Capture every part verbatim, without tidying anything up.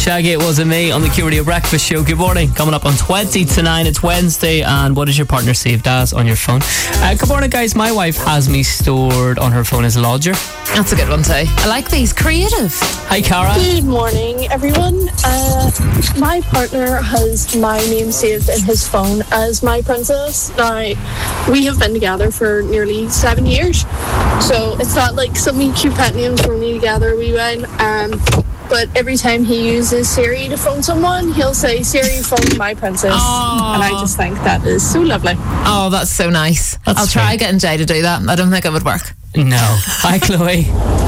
Shaggy, It Wasn't Me on the Q Radio Breakfast Show. Good morning. Coming up on twenty to nine, it's Wednesday, and what is your partner saved as on your phone? Uh, good morning, guys. My wife has me stored on her phone as Lodger. That's a good one too. I like these. Creative. Hi, Cara. Good morning, everyone. Uh, my partner has my name saved in his phone as My Princess. Now, we have been together for nearly seven years, so it's not like some wee cute pet names for me together we went. Um, but every time he uses Siri to phone someone, he'll say, Siri, phone My Princess. Aww. And I just think that is so lovely. Oh, that's so nice. That's I'll try sweet. getting Jay to do that. I don't think it would work. No. Hi, Chloe.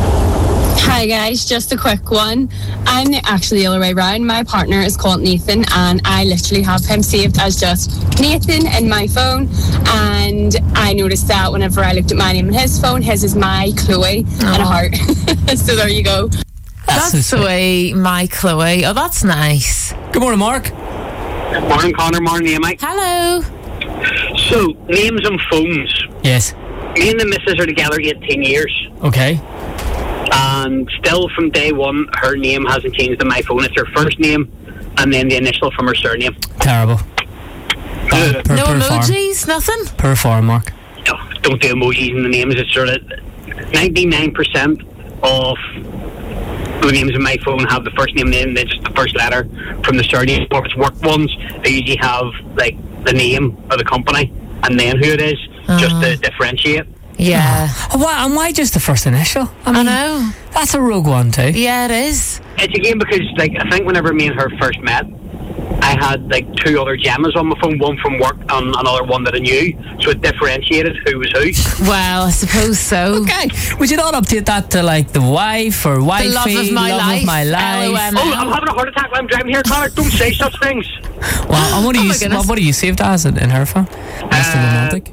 Hi guys, just a quick one. I'm actually the other way around. My partner is called Nathan, and I literally have him saved as just Nathan in my phone. And I noticed that whenever I looked at my name in his phone, his is My Chloe and a heart. So there you go. That's, That's so the way My Chloe. Oh, that's nice. Good morning, Mark. Morning, Connor. Morning, Mike. Hello. So, names and phones. Yes. Me and the missus are together eighteen years. Okay. And still from day one, her name hasn't changed on my phone. It's her first name and then the initial from her surname. Terrible. Uh, Per, No per farm. emojis, nothing? Per farm, Mark. no, don't do emojis in the names. It's sort of ninety-nine percent of the names in my phone have the first name and then just the first letter from the surname. Or if it's work ones, they usually have like the name of the company and then who it is, uh-huh. just to differentiate. Yeah. Oh, why, and why just the first initial? I, mean, I know. That's a rogue one too. Yeah, it is. It's again because, like, I think whenever me and her first met, I had like two other Gemmas on my phone, one from work and another one that I knew, so it differentiated who was who. Well, I suppose so. Okay. Would you not update that to like the wife or wifey? The love of my love life. Of my life. L O M. Oh, I'm having a heart attack while I'm driving here, Connor. Don't say such things. Well, and what are Oh you? my goodness. What, what are you saved as in, in her phone? Mister Uh, Romantic.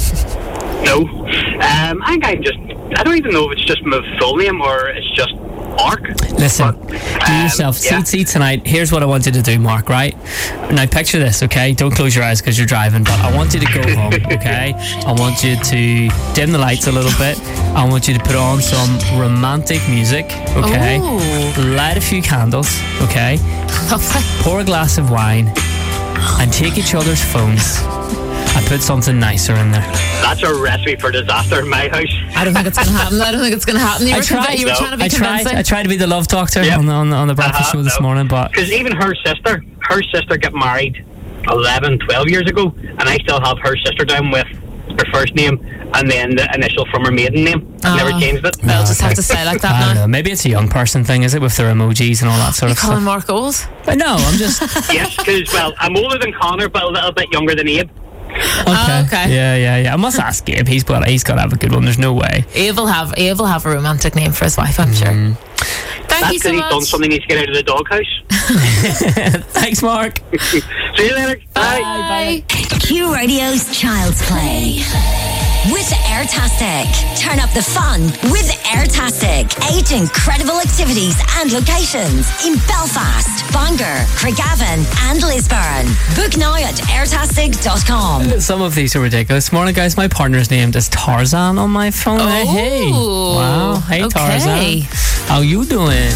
No. Um, I think I just, I don't even know if it's just my full name or it's just Mark. Listen, But, do um, yourself. yeah. See, see tonight. Here's what I want you to do, Mark. Right now, picture this. Okay, don't close your eyes because you're driving. But I want you to go home. Okay, I want you to dim the lights a little bit. I want you to put on some romantic music. Okay, Ooh. light a few candles. Okay, Lovely. pour a glass of wine, and take each other's phones and put something nicer in there. That's a recipe for disaster in my house. I don't think it's going to happen. I don't think it's going to happen. You I were, tried. conv- you were No. trying to be I tried. convincing. I tried to be the love doctor Yep. on, the, on, the, on the breakfast Uh-huh, show this no. morning, but Because even her sister, her sister got married eleven, twelve years ago, and I still have her sister down with her first name and then the initial from her maiden name. Ah. Never changed it. I'll just have okay. to say like I that don't now. know. Maybe it's a young person thing, is it, with their emojis and all that sort You of calling stuff? Mark old? But no, I'm just Yes, because, well, I'm older than Connor, but a little bit younger than Abe. okay. Oh, okay. Yeah, yeah, yeah. I must ask Gabe. He's got. He's got to have a good one. There's no way. Abe will have Abe will have a romantic name for his wife, I'm sure. Thank That's you because so he's much. done something, he needs to get out of the doghouse. Thanks, Mark. See you later. Bye. Bye. Q Radio's Child's Play. With Airtastic. Turn up the fun with Airtastic. Eight incredible activities and locations in Belfast, Bangor, Craigavon and Lisburn. Book now at airtastic dot com. Some of these are ridiculous. Morning, guys. My partner's named is Tarzan on my phone. Hey, hey. Oh, Wow. Hey, okay. Tarzan. How you doing?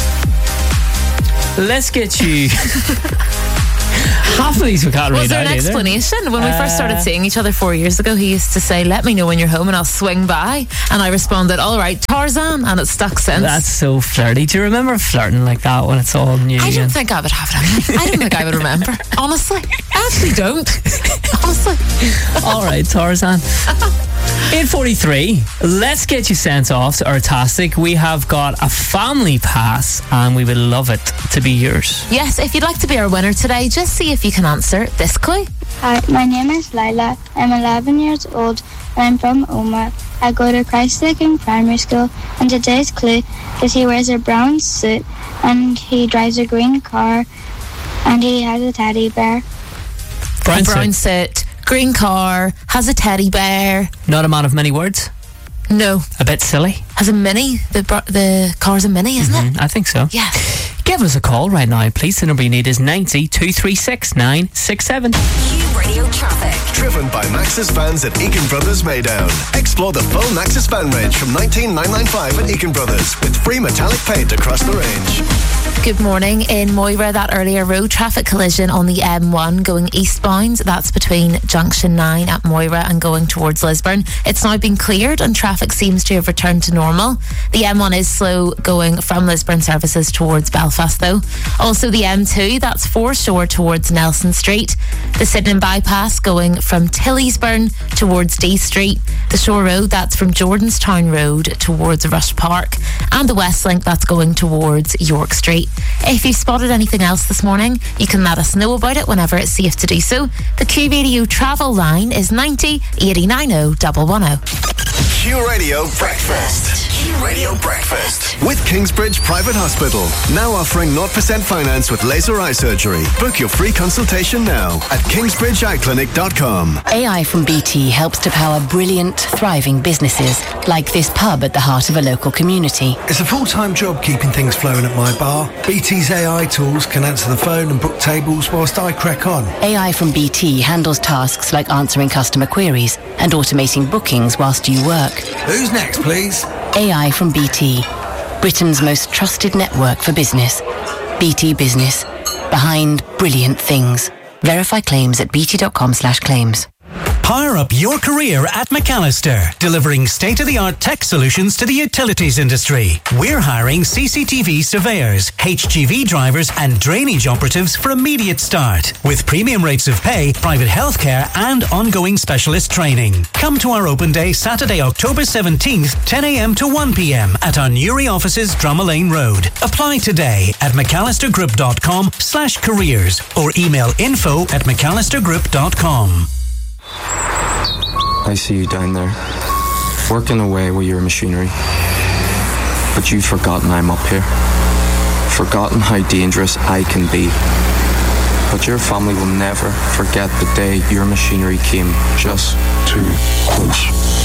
Let's get you. Half of these we can't Was read there out an either. explanation? When we first started Uh, seeing each other four years ago, he used to say, let me know when you're home and I'll swing by. And I responded, all right, Tarzan. And it's stuck since. That's so flirty. Do you remember flirting like that when it's all new? I don't and- think I would have it. I don't think I would remember. Honestly. I actually don't. Honestly. All right, Tarzan. eight forty-three. Let's get you sent off to Airtastic. We have got a family pass and we would love it to be yours. Yes, if you'd like to be our winner today, just see if you can answer this clue. Hi, my name is Lila. I'm eleven years old and I'm from Oma. I go to Christ the King Primary School, and today's clue is he wears a brown suit and he drives a green car and he has a teddy bear. Brown a brown suit. suit, green car, has a teddy bear. Not a man of many words. No, A bit silly. has a mini. The bro- the car's a mini, isn't it? Mm, I think so. Yeah. Give us a call right now, please. The number you need is ninety, two three six, nine six seven. Q Radio Traffic. Driven by Maxis Vans at Egan Brothers Maydown. Explore the full Maxis van range from nineteen nine ninety-five at Egan Brothers with free metallic paint across the range. Good morning. In Moira, that earlier road traffic collision on the M one going eastbound, that's between Junction nine at Moira and going towards Lisburn. It's now been cleared and traffic seems to have returned to normal. The M one is slow going from Lisburn services towards Belfast though. Also the M two, that's foreshore towards Nelson Street. The Sydenham bypass going from Tillysburn towards D Street. The Shore Road, that's from Jordanstown Road towards Rush Park. And the West Link, that's going towards York Street. If you've spotted anything else this morning, you can let us know about it whenever it's safe to do so. The Q Radio travel line is ninety eighty nine oh one one oh. Q Radio Breakfast. Q Radio Breakfast. With Kingsbridge Private Hospital. Now offering zero percent finance with laser eye surgery. Book your free consultation now at kingsbridge eye clinic dot com. A I from B T helps to power brilliant, thriving businesses like this pub at the heart of a local community. It's a full-time job keeping things flowing at my bar. B T's A I tools can answer the phone and book tables whilst I crack on. A I from B T handles tasks like answering customer queries and automating bookings whilst you work. Who's next, please? A I from B T, Britain's most trusted network for business. B T Business, behind brilliant things. Verify claims at bt.com slash claims. Power up your career at McAllister, delivering state-of-the-art tech solutions to the utilities industry. We're hiring C C T V surveyors, H G V drivers and drainage operatives for immediate start, with premium rates of pay, private healthcare and ongoing specialist training. Come to our open day Saturday, October seventeenth, ten a.m. to one p.m. at our Newry offices, Drummond Lane Road. Apply today at mcallistergroup.com slash careers or email info at mcallistergroup dot com. I see you down there, working away with your machinery. But you've forgotten I'm up here. Forgotten how dangerous I can be. But your family will never forget the day your machinery came just too close.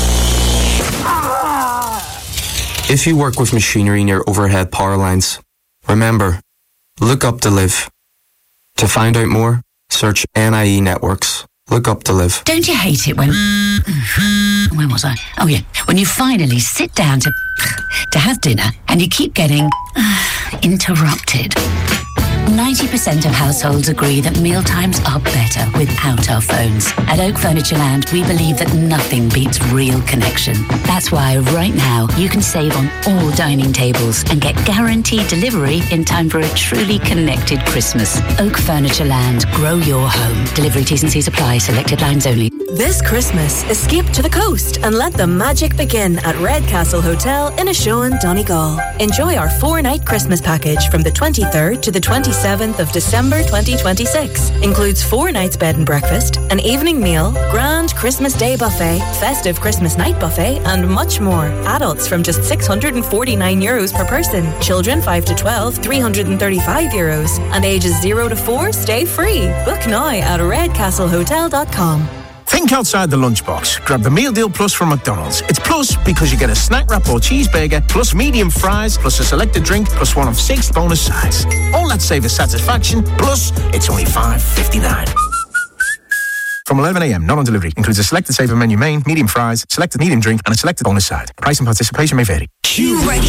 If you work with machinery near overhead power lines, remember, look up to live. To find out more, search N I E Networks. Look up to live. Don't you hate it when... Where was I? Oh, yeah. When you finally sit down to... to have dinner and you keep getting... interrupted. ninety percent of households agree that mealtimes are better without our phones. At Oak Furniture Land, we believe that nothing beats real connection. That's why right now you can save on all dining tables and get guaranteed delivery in time for a truly connected Christmas. Oak Furniture Land. Grow your home. Delivery T's and C's apply. Selected lines only. This Christmas, escape to the coast and let the magic begin at Redcastle Hotel in Ashoan, Donegal. Enjoy our four-night Christmas package from the twenty-third to the twenty-seventh of December twenty twenty-six. Includes four nights bed and breakfast, an evening meal, grand Christmas Day buffet, festive Christmas night buffet, and much more. Adults from just six hundred forty-nine euros per person. Children five to twelve, three hundred thirty-five euros. And ages zero to four stay free. Book now at redcastle hotel dot com. Think outside the lunchbox. Grab the Meal Deal Plus from McDonald's. It's plus because you get a snack wrap or cheeseburger, plus medium fries, plus a selected drink, plus one of six bonus sides. All that savor satisfaction, plus it's only five fifty-nine. From eleven a.m, not on delivery. Includes a selected saver menu main, medium fries, selected medium drink, and a selected bonus side. Price and participation may vary. Q Radio.